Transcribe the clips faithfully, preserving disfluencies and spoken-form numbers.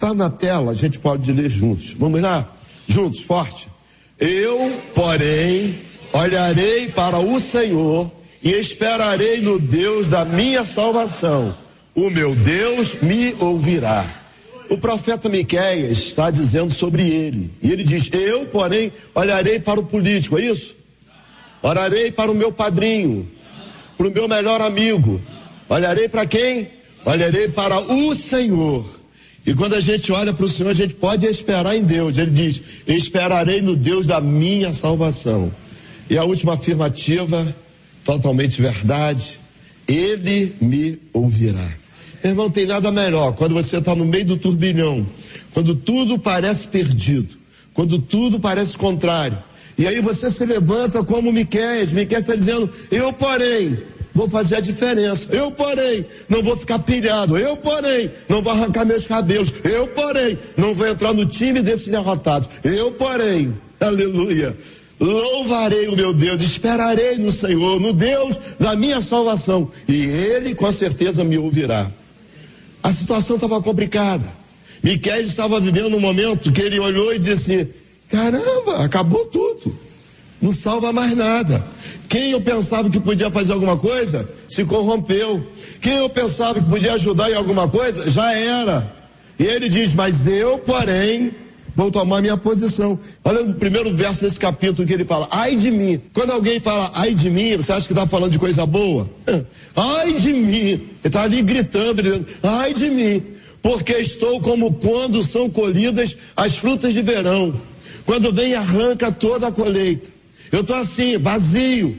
Está na tela, a gente pode ler juntos. Vamos lá? Juntos, forte. Eu, porém, olharei para o Senhor e esperarei no Deus da minha salvação. O meu Deus me ouvirá. O profeta Miqueias está dizendo sobre ele. E ele diz, eu, porém, olharei para o político, é isso? Orarei para o meu padrinho, para o meu melhor amigo. Olharei para quem? Olharei para o Senhor. E quando a gente olha para o Senhor, a gente pode esperar em Deus. Ele diz, esperarei no Deus da minha salvação. E a última afirmativa, totalmente verdade, Ele me ouvirá. Meu irmão, tem nada melhor quando você está no meio do turbilhão, quando tudo parece perdido, quando tudo parece contrário. E aí você se levanta como Miqueias. Miqueias está dizendo, eu porém vou fazer a diferença, eu porém não vou ficar pilhado, eu porém não vou arrancar meus cabelos, eu porém não vou entrar no time desses derrotados, eu porém, aleluia, louvarei o meu Deus, esperarei no Senhor, no Deus da minha salvação, e Ele com certeza me ouvirá. A situação estava complicada. Miqueias estava vivendo um momento que ele olhou e disse, caramba, acabou tudo, não salva mais nada. Quem eu pensava que podia fazer alguma coisa, se corrompeu. Quem eu pensava que podia ajudar em alguma coisa, já era. E ele diz, mas eu, porém, vou tomar minha posição. Olha no primeiro verso desse capítulo que ele fala, ai de mim. Quando alguém fala ai de mim, você acha que está falando de coisa boa? Ai de mim. Ele está ali gritando, dizendo, ai de mim, porque estou como quando são colhidas as frutas de verão. Quando vem e arranca toda a colheita. Eu estou assim, vazio,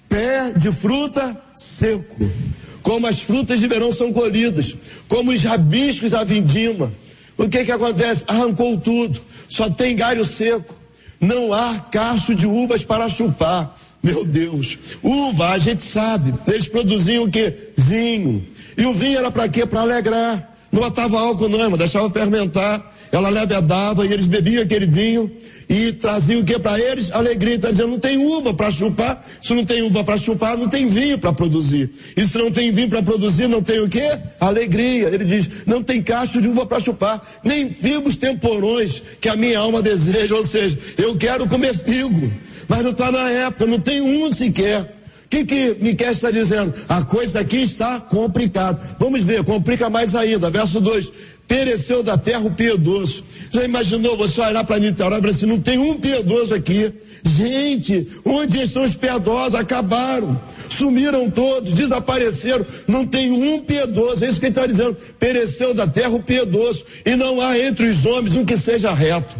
pé de fruta seco, como as frutas de verão são colhidas, como os rabiscos da vindima. O que que acontece? Arrancou tudo, só tem galho seco, não há cacho de uvas para chupar. Meu Deus, uva, a gente sabe, eles produziam o que? Vinho. E o vinho era para quê? Para alegrar. Não botava álcool não, irmão, deixava fermentar, ela levedava e eles bebiam aquele vinho e traziam o que para eles? Alegria. Está dizendo, não tem uva para chupar. Se não tem uva para chupar, não tem vinho para produzir. E se não tem vinho para produzir, não tem o que? Alegria. Ele diz, não tem cacho de uva para chupar, nem figos temporões que a minha alma deseja. Ou seja, eu quero comer figo, mas não está na época, não tem um sequer. O que que Miqueias está dizendo? A coisa aqui está complicada. Vamos ver, complica mais ainda. Verso dois. Pereceu da terra o piedoso. Já imaginou você olhar para Niterói e falar assim, não tem um piedoso aqui. Gente, onde estão os piedosos? Acabaram, sumiram todos, desapareceram, não tem um piedoso. É isso que ele está dizendo, pereceu da terra o piedoso, e não há entre os homens um que seja reto.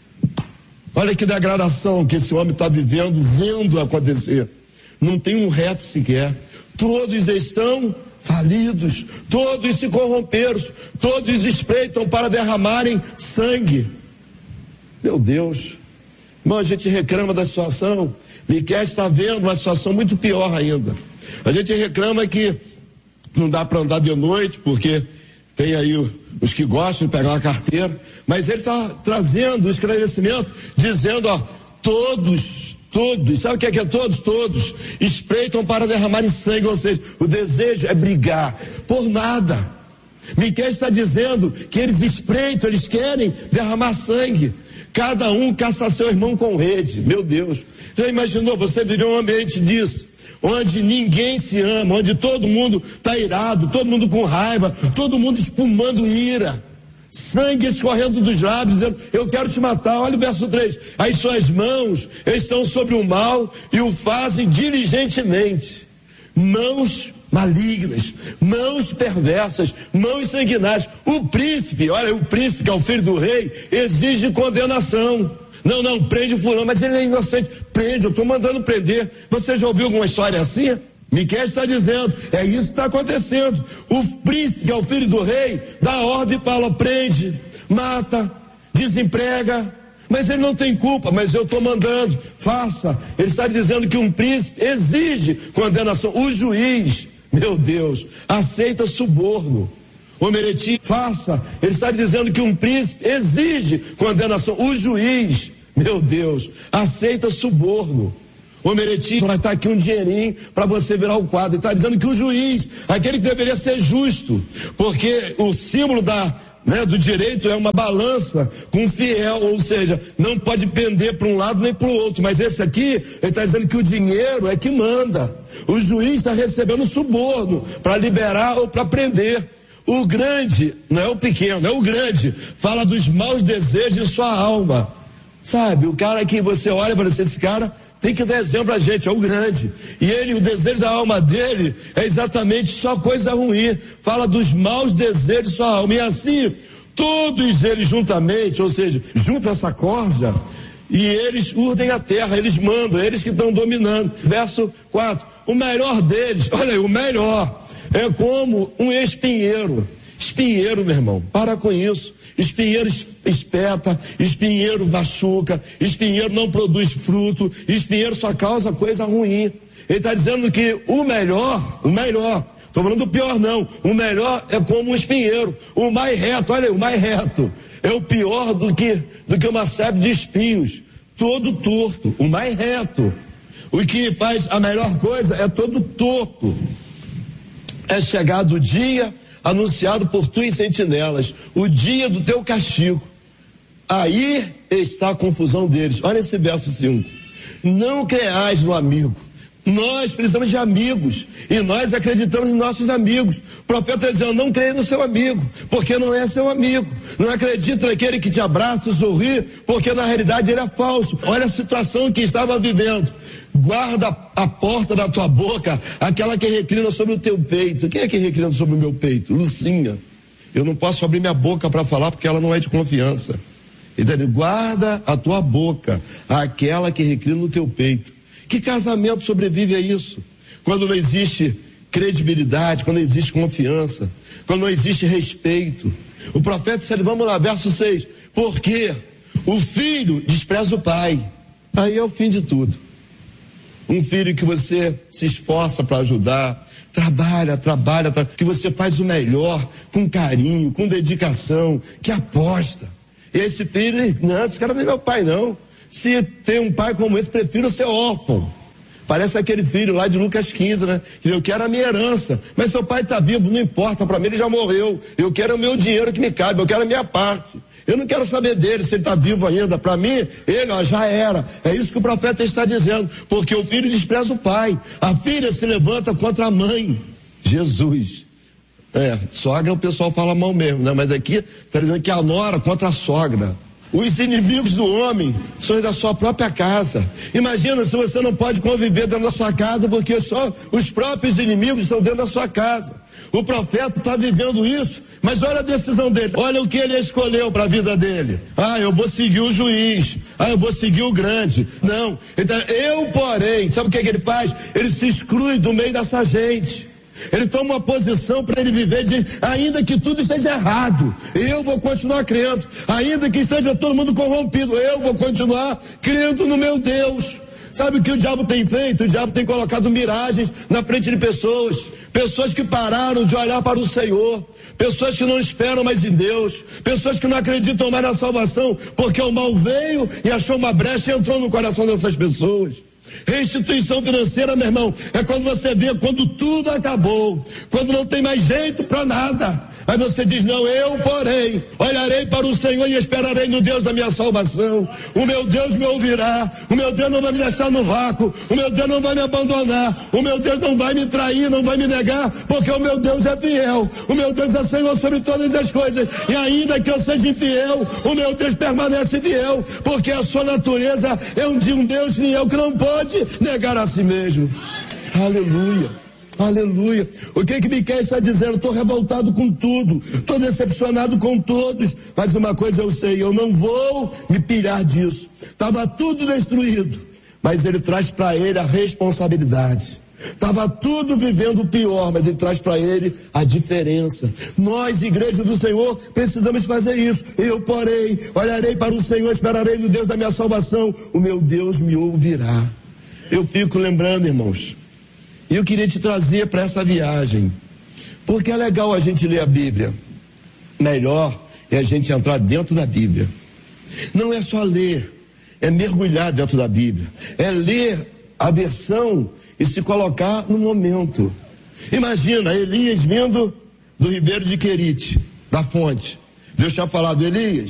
Olha que degradação que esse homem está vivendo, vendo acontecer. Não tem um reto sequer, todos estão falidos, todos se corromperam, todos espreitam para derramarem sangue. Meu Deus, irmão, a gente reclama da situação. Miqueias está vendo uma situação muito pior ainda. A gente reclama que não dá para andar de noite, porque tem aí os que gostam de pegar uma carteira, mas ele está trazendo o esclarecimento, dizendo, ó, todos Todos, sabe o que é que é todos? Todos espreitam para derramarem sangue, ou seja, o desejo é brigar por nada. Miqueias está dizendo que eles espreitam, eles querem derramar sangue. Cada um caça seu irmão com rede. Meu Deus, já imaginou você viver um ambiente disso? Onde ninguém se ama, onde todo mundo está irado, todo mundo com raiva, todo mundo espumando ira. Sangue escorrendo dos lábios, dizendo, eu quero te matar. Olha o verso três, as suas mãos estão sobre o mal e o fazem diligentemente. Mãos malignas, mãos perversas, mãos sanguinárias. O príncipe, olha, o príncipe que é o filho do rei, exige condenação. Não, não, prende o fulano, mas ele é inocente. Prende, eu estou mandando prender. Você já ouviu alguma história assim? Miqueias está dizendo, é isso que está acontecendo. O príncipe, que é o filho do rei, dá ordem e fala, prende, mata, desemprega, mas ele não tem culpa, mas eu estou mandando, faça. Ele está dizendo que um príncipe exige condenação. O juiz, meu Deus, aceita suborno. O Mereti, faça. Ele está dizendo que um príncipe exige condenação. O juiz, meu Deus, aceita suborno. O Mereti vai estar aqui um dinheirinho para você virar o quadro. Ele está dizendo que o juiz, aquele que deveria ser justo, porque o símbolo da, né, do direito é uma balança com fiel, ou seja, não pode pender para um lado nem para o outro, mas esse aqui, ele está dizendo que o dinheiro é que manda, o juiz está recebendo suborno para liberar ou para prender. O grande, não é o pequeno, é o grande, fala dos maus desejos de sua alma, sabe, o cara que você olha para esse cara tem que dar exemplo a gente, é o grande. E ele, o desejo da alma dele é exatamente só coisa ruim. Fala dos maus desejos de sua alma. E assim, todos eles juntamente, ou seja, junta essa corja, e eles urdem a terra, eles mandam, eles que estão dominando. Verso quatro, o melhor deles, olha aí, o melhor, é como um espinheiro. Espinheiro, meu irmão, para com isso. Espinheiro espeta, espinheiro machuca, espinheiro não produz fruto, espinheiro só causa coisa ruim. Ele está dizendo que o melhor, o melhor, estou falando do pior não, o melhor é como um espinheiro, o mais reto, olha aí, o mais reto, é o pior do que, do que uma sebe de espinhos, todo torto, o mais reto. O que faz a melhor coisa é todo torto. É chegado o dia anunciado por tuas sentinelas, o dia do teu castigo. Aí está a confusão deles. Olha esse verso cinco. Não creais no amigo. Nós precisamos de amigos e nós acreditamos nos nossos amigos. O profeta está dizendo, não creia no seu amigo, porque não é seu amigo. Não acredita naquele que te abraça e sorri, porque na realidade ele é falso. Olha a situação que estava vivendo. Guarda a porta da tua boca, aquela que reclina sobre o teu peito. Quem é que reclina sobre o meu peito? Lucinha. Eu não posso abrir minha boca para falar porque ela não é de confiança. Então, guarda a tua boca, aquela que reclina no teu peito. Que casamento sobrevive a isso? Quando não existe credibilidade, quando não existe confiança, quando não existe respeito. O profeta disse, vamos lá, verso seis. Porque o filho despreza o pai. Aí é o fim de tudo. Um filho que você se esforça para ajudar, trabalha, trabalha, tra... que você faz o melhor, com carinho, com dedicação, que aposta. E esse filho, não, esse cara não é meu pai não. Se tem um pai como esse, prefiro ser órfão. Parece aquele filho lá de Lucas quinze, né? Eu quero a minha herança, mas seu pai está vivo, não importa, para mim ele já morreu. Eu quero o meu dinheiro que me cabe, eu quero a minha parte. Eu não quero saber dele, se ele está vivo ainda. Para mim, ele ó, já era. É isso que o profeta está dizendo. Porque o filho despreza o pai. A filha se levanta contra a mãe. Jesus. É, sogra o pessoal fala mal mesmo, né? Mas aqui está dizendo que a nora contra a sogra. Os inimigos do homem são da sua própria casa. Imagina se você não pode conviver dentro da sua casa, porque só os próprios inimigos estão dentro da sua casa. O profeta está vivendo isso, mas olha a decisão dele, olha o que ele escolheu para a vida dele. Ah, eu vou seguir o juiz, ah, eu vou seguir o grande. Não, então, eu porém, sabe o que, é que ele faz? Ele se exclui do meio dessa gente. Ele toma uma posição para ele viver de, ainda que tudo esteja errado, eu vou continuar crendo, ainda que esteja todo mundo corrompido, eu vou continuar crendo no meu Deus. Sabe o que o diabo tem feito? O diabo tem colocado miragens na frente de pessoas, pessoas que pararam de olhar para o Senhor, pessoas que não esperam mais em Deus, pessoas que não acreditam mais na salvação, porque o mal veio e achou uma brecha e entrou no coração dessas pessoas. Restituição financeira, meu irmão, é quando você vê quando tudo acabou, quando não tem mais jeito para nada. Aí você diz, não, eu porém olharei para o Senhor e esperarei no Deus da minha salvação. O meu Deus me ouvirá, o meu Deus não vai me deixar no vácuo, o meu Deus não vai me abandonar, o meu Deus não vai me trair, não vai me negar, porque o meu Deus é fiel, o meu Deus é Senhor sobre todas as coisas, e ainda que eu seja infiel, o meu Deus permanece fiel, porque a sua natureza é um de um Deus fiel que não pode negar a si mesmo. Aleluia. Aleluia. O que que Miqueias está dizendo? Estou revoltado com tudo, estou decepcionado com todos, mas uma coisa eu sei, eu não vou me pilhar disso. Estava tudo destruído, mas ele traz para ele a responsabilidade. Estava tudo vivendo o pior, mas ele traz para ele a diferença. Nós, igreja do Senhor, precisamos fazer isso. Eu, porém, olharei para o Senhor, esperarei no Deus da minha salvação, o meu Deus me ouvirá. Eu fico lembrando, irmãos, e eu queria te trazer para essa viagem, porque é legal a gente ler a Bíblia. Melhor é a gente entrar dentro da Bíblia. Não é só ler, é mergulhar dentro da Bíblia. É ler a versão e se colocar no momento. Imagina Elias vindo do ribeiro de Querite, da fonte. Deus tinha falado, Elias,